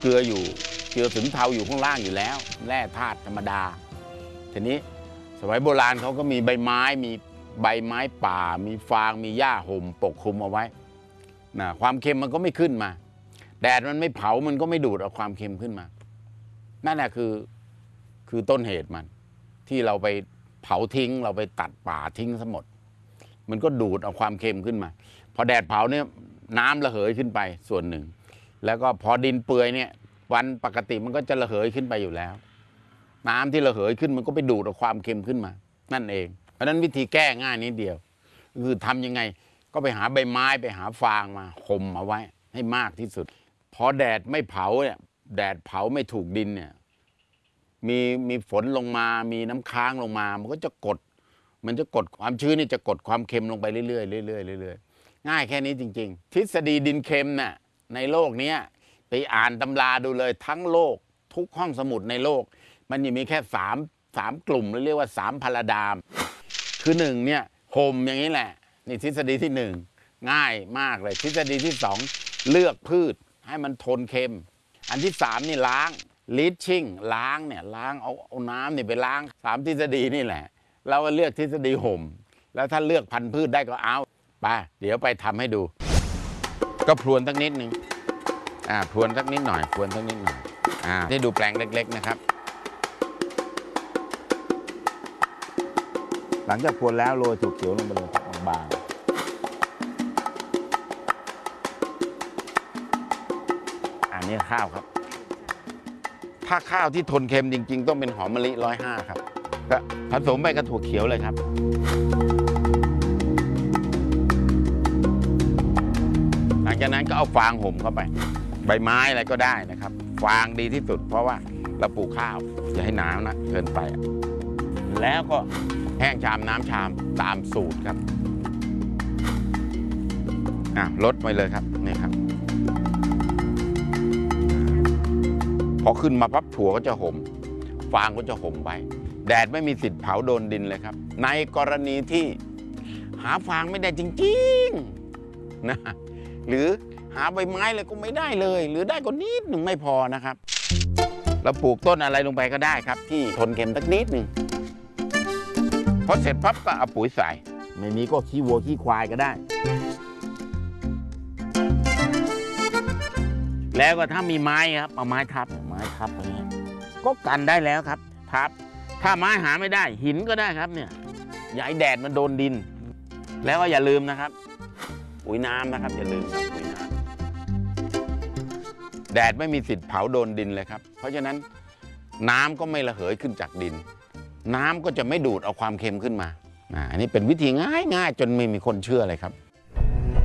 เกลืออยู่เกลือสินเทาอยู่ข้างล่างอยู่แล้วแร่ธาตุธรรมดาทีนี้สมัยโบราณเขาก็มีใบไม้มีใบไม้ป่ามีฟางมีหญ้าห่มปกคลุมเอาไว้นะความเค็มมันก็ไม่ขึ้นมาแดดมันไม่เผามันก็ไม่ดูดเอาความเค็มขึ้นมานั่นแหละคือต้นเหตุมันที่เราไปเผาทิ้งเราไปตัดป่าทิ้งทั้งหมดมันก็ดูดเอาความเค็มขึ้นมาพอแดดเผาเนี่ยน้ำระเหยขึ้นไปส่วนหนึ่งแล้วก็พอดินเปื่อยเนี่ยวันปกติมันก็จะระเหยขึ้นไปอยู่แล้วน้ำที่ระเหยขึ้นมันก็ไปดูดเอาความเค็มขึ้นมานั่นเองเพราะฉะนั้นวิธีแก้ง่ายนิดเดียวคือทำยังไงก็ไปหาใบไม้ไปหาฟางมาห่มเอาไว้ให้มากที่สุดพอแดดไม่เผาเนี่ยแดดเผาไม่ถูกดินเนี่ยมีฝนลงมามีน้ำค้างลงมามันจะกดความชื้นนี่จะกดความเค็มลงไปเรื่อยๆเรื่อยๆเรื่อยๆง่ายแค่นี้จริงๆทฤษฎีดินเค็มน่ะในโลกนี้ไปอ่านตำราดูเลยทั้งโลกทุกห้องสมุดในโลกมันยังมีแค่สามกลุ่มเรียกว่า3 พาราดามคือ1เนี่ยห่มอย่างนี้แหละนี่ทฤษฎีที่1ง่ายมากเลยทฤษฎีที่2เลือกพืชให้มันทนเค็มอันที่3นี่ล้างลีชชิ่งล้างเนี่ยล้างเอาน้ำนี่ไปล้าง3 ทฤษฎีนี่แหละเราก็เลือกทฤษฎีห่มแล้วถ้าเลือกพันธุ์พืชได้ก็เอาไปเดี๋ยวไปทำให้ดูก็พรวนสักนิดนึงพรวนสักนิดหน่อยพรวนสักนิดหน่อยที่ดูแปลงเล็กๆนะครับหลังจากพรวนแล้วโรยถั่วเขียวลงไปเลยบางๆอันนี้ข้าวครับถ้าข้าวที่ทนเค็มจริงๆต้องเป็นหอมมะลิ105ครับก็ผสมไปกับถั่วเขียวเลยครับหลังจากนั้นก็เอาฟางห่มเข้าไปใบไม้อะไรก็ได้นะครับฟางดีที่สุดเพราะว่าเราปลูกข้าวอย่าให้หนาวนะเกินไปแล้วก็แห้งชามน้ำชามตามสูตรครับลดไปเลยครับนี่ครับพอขึ้นมาปั๊บถั่วก็จะห่มฟางก็จะห่มไว้แดดไม่มีสิทธิ์เผาโดนดินเลยครับในกรณีที่หาฟางไม่ได้จริงๆนะหรือหาใบไม้อะไรก็ไม่ได้เลยหรือได้ก็นิดหนึ่งไม่พอนะครับเราปลูกต้นอะไรลงไปก็ได้ครับที่ทนเค็มสักนิดหนึ่งพอเสร็จปั๊บก็เอาปุ๋ยใส่ไม่มีก็ขี้วัวขี้ควายก็ได้แล้วก็ถ้ามีไม้ครับเอาไม้ทับอย่างนี้ก็กันได้แล้วครับทับถ้าไม้หาไม่ได้หินก็ได้ครับเนี่ยอย่าให้แดดมันโดนดินแล้วก็อย่าลืมนะครับปุ๋ยน้ำนะครับอย่าลืมครับปุ๋ยน้ำแดดไม่มีสิทธิ์เผาโดนดินเลยครับเพราะฉะนั้นน้ำก็ไม่ระเหยขึ้นจากดินน้ำก็จะไม่ดูดเอาความเค็มขึ้นมาอันนี้เป็นวิธีง่ายๆจนไม่มีคนเชื่อเลยครับ